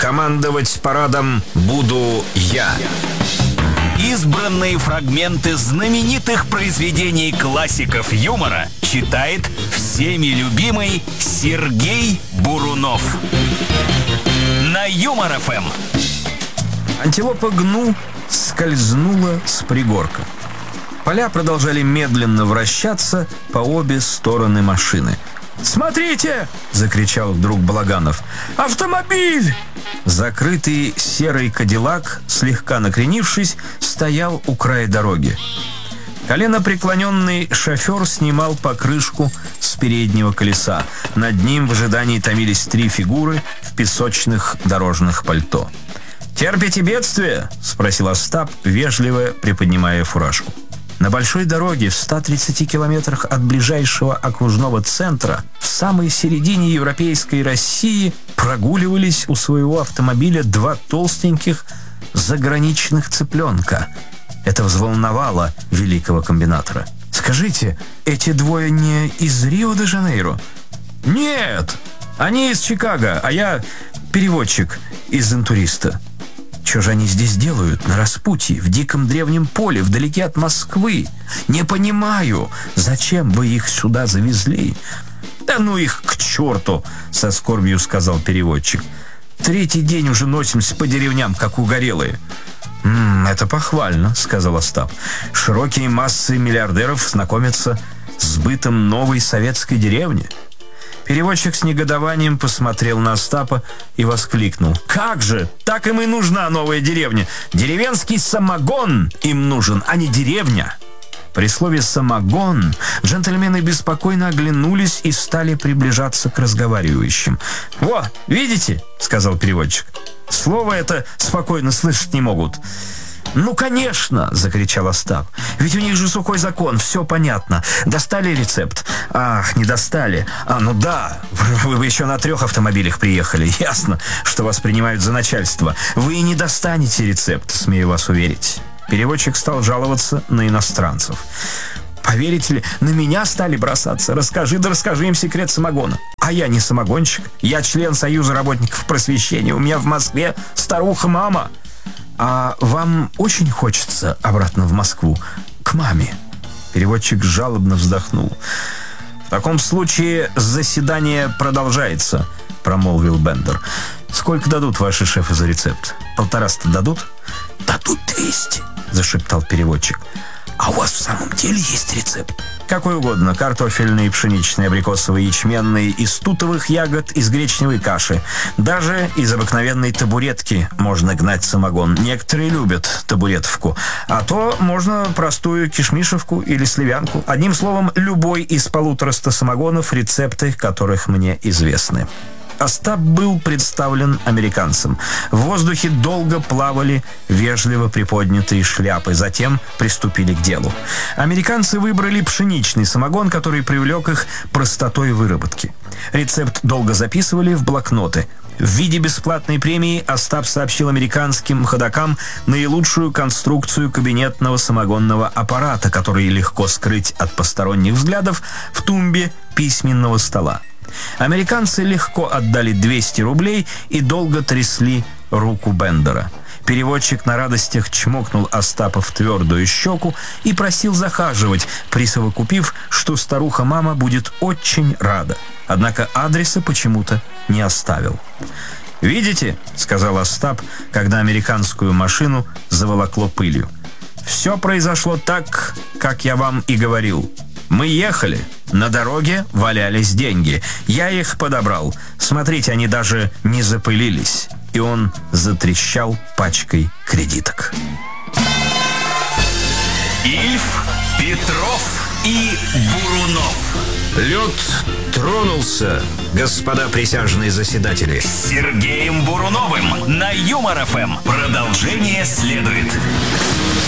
Командовать парадом буду я. Избранные фрагменты знаменитых произведений классиков юмора читает всеми любимый Сергей Бурунов. На Юмор-ФМ. Антилопа Гну скользнула с пригорка. Поля продолжали медленно вращаться по обе стороны машины. «Смотрите!» — закричал вдруг Балаганов. «Автомобиль!» Закрытый серый кадиллак, слегка накренившись, стоял у края дороги. Коленопреклоненный шофер снимал покрышку с переднего колеса. Над ним в ожидании томились 3 фигуры в песочных дорожных пальто. «Терпите бедствие?» — спросил Остап, вежливо приподнимая фуражку. На большой дороге в 130 километрах от ближайшего окружного центра, в самой середине европейской России, прогуливались у своего автомобиля 2 толстеньких заграничных цыпленка. Это взволновало великого комбинатора. «Скажите, эти 2 не из Рио-де-Жанейро?» «Нет, они из Чикаго, а я переводчик из «Интуриста». Что же они здесь делают, на распутье, в диком древнем поле, вдалеке от Москвы? Не понимаю, зачем вы их сюда завезли?» «Да ну их к черту!» — со скорбью сказал переводчик. «3-й день уже носимся по деревням, как угорелые». «Это похвально», — сказал Остап. «Широкие массы миллиардеров знакомятся с бытом новой советской деревни». Переводчик с негодованием посмотрел на Остапа и воскликнул: «Как же! Так им и нужна новая деревня! Деревенский самогон им нужен, а не деревня!» При слове «самогон» джентльмены беспокойно оглянулись и стали приближаться к разговаривающим. «Во, видите?» — сказал переводчик. «Слово это спокойно слышать не могут». «Ну, конечно!» — закричал Остап. «Ведь у них же сухой закон, все понятно. Достали рецепт?» «Ах, не достали. Ну да, вы бы еще на 3 автомобилях приехали. Ясно, что вас принимают за начальство. Вы и не достанете рецепт, смею вас уверить». Переводчик стал жаловаться на иностранцев. «Поверите ли, на меня стали бросаться. Расскажи им секрет самогона». «А я не самогонщик. Я член Союза работников просвещения. У меня в Москве старуха-мама». «А вам очень хочется обратно в Москву, к маме?» Переводчик жалобно вздохнул. «В таком случае заседание продолжается», — промолвил Бендер. «Сколько дадут ваши шефы за рецепт? 150 дадут?» «Дадут 200», — зашептал переводчик. «А у вас в самом деле есть рецепт?» «Какой угодно. Картофельный, пшеничный, абрикосовый, ячменный, из тутовых ягод, из гречневой каши. Даже из обыкновенной табуретки можно гнать самогон. Некоторые любят табуретовку. А то можно простую кишмишевку или сливянку. Одним словом, любой из 150 самогонов, рецепты которых мне известны». Остап был представлен американцам. В воздухе долго плавали вежливо приподнятые шляпы, затем приступили к делу. Американцы выбрали пшеничный самогон, который привлек их простотой выработки. Рецепт долго записывали в блокноты. В виде бесплатной премии Остап сообщил американским ходокам наилучшую конструкцию кабинетного самогонного аппарата, который легко скрыть от посторонних взглядов в тумбе письменного стола. Американцы легко отдали 200 рублей и долго трясли руку Бендера. Переводчик на радостях чмокнул Остапа в твердую щеку и просил захаживать, присовокупив, что старуха-мама будет очень рада. Однако адреса почему-то не оставил. «Видите?» — сказал Остап, когда американскую машину заволокло пылью. «Все произошло так, как я вам и говорил. Мы ехали. На дороге валялись деньги. Я их подобрал. Смотрите, они даже не запылились». И он затрещал пачкой кредиток. Ильф, Петров и Бурунов. Лед тронулся, господа присяжные заседатели. С Сергеем Буруновым на Юмор-ФМ. Продолжение следует.